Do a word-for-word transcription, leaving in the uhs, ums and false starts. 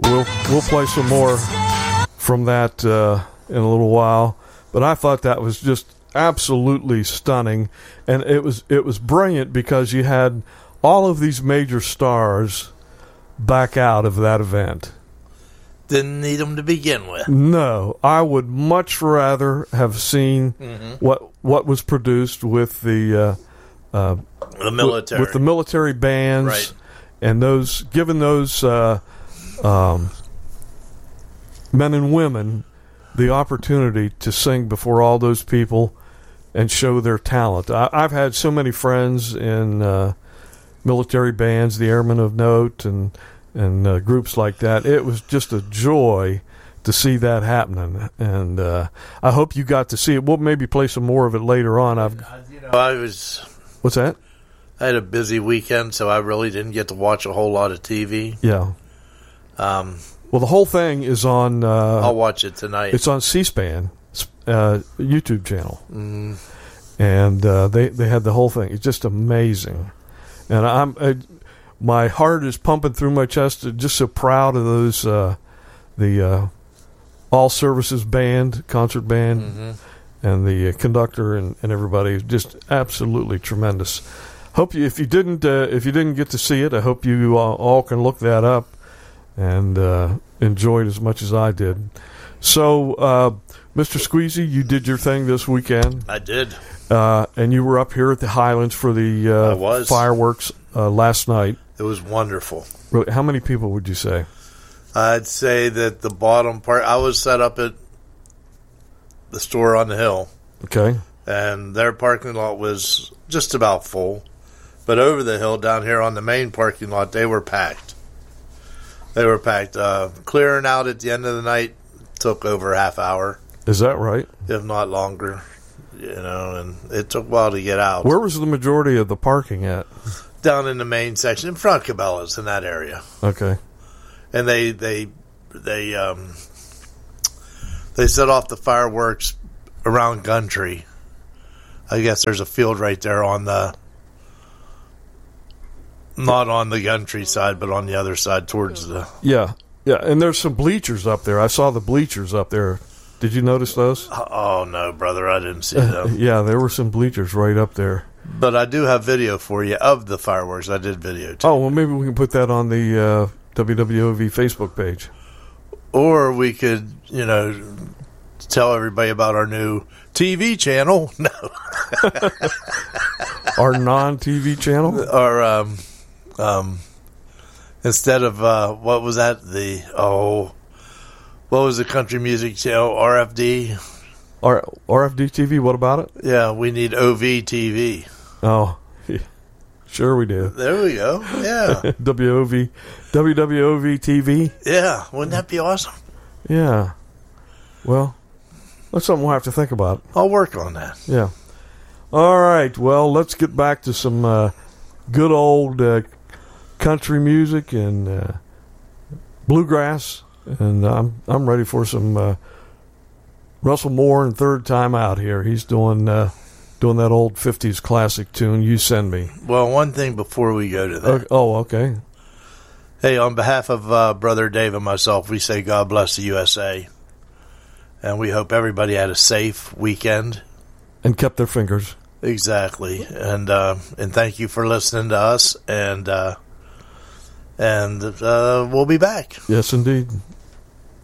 we'll we'll play some more from that uh, in a little while. But I thought that was just absolutely stunning, and it was it was brilliant because you had all of these major stars back out of that event. Didn't need them to begin with. No, I would much rather have seen Mm-hmm. what what was produced with the uh, uh, The military. with the military bands, Right. and those given those uh, um, men and women the opportunity to sing before all those people and show their talent. I, I've had so many friends in uh, military bands, the Airmen of Note, and and uh, groups like that. It was just a joy to see that happening, and uh, I hope you got to see it. We'll maybe play some more of it later on. I've You know, I was. what's that? I had a busy weekend, so I really didn't get to watch a whole lot of T V. Yeah. Um, Well, the whole thing is on. Uh, I'll watch it tonight. It's on C-SPAN uh, YouTube channel, Mm. and uh, they they had the whole thing. It's just amazing, and I'm I, my heart is pumping through my chest. Just so proud of those uh, the uh, all services band, concert band, Mm-hmm. and the uh, conductor and, and everybody. Just absolutely tremendous. Hope you if you didn't uh, if you didn't get to see it, I hope you uh, all can look that up and uh, enjoy it as much as I did. So, uh, Mister Squeezy, you did your thing this weekend. I did. Uh, and you were up here at the Highlands for the uh, I was. fireworks uh, last night. It was wonderful. Really, how many people would you say? I'd say that the bottom part, I was set up at the store on the hill, Okay. and their parking lot was just about full. But over the hill down here on the main parking lot, they were packed. They were packed. Uh, clearing out at the end of the night took over a half hour, Is that right? if not longer. You know, and it took a while to get out. Where was the majority of the parking at? Down in the main section, in front of Cabela's, in that area. Okay. And they they they um they set off the fireworks around Gundry. I guess there's a field right there on the not on the Gundry side, but on the other side towards the. Yeah. Yeah, and there's some bleachers up there. I saw the bleachers up there. Did you notice those? Oh no, brother, I didn't see them. Yeah, there were some bleachers right up there. But I do have video for you of the fireworks. I did video too. Oh, well, maybe we can put that on the uh, W W O V Facebook page. Or we could, you know, tell everybody about our new T V channel. No. Our non-T V channel? Or um, um, instead of uh, what was that? The oh, what was the country music channel? R F D. R- RFD T V, what about it? Yeah, we need O V T V. Oh, sure we do. There we go. Yeah, W O V, W W O V T V? yeah. Wouldn't that be awesome? Yeah. Well, that's something we'll have to think about. I'll work on that. Yeah. All right. Well, let's get back to some uh, good old uh, country music and uh, bluegrass, and I'm I'm ready for some uh, Russell Moore and Third Time Out here. He's doing uh, doing that old fifties classic tune, You Send Me. Well, one thing before we go to that. Okay. Oh, okay. Hey, on behalf of uh, Brother Dave and myself, we say God bless the U S A, and we hope everybody had a safe weekend. And kept their fingers. Exactly, and uh, and thank you for listening to us, and uh, and uh, we'll be back. Yes, indeed.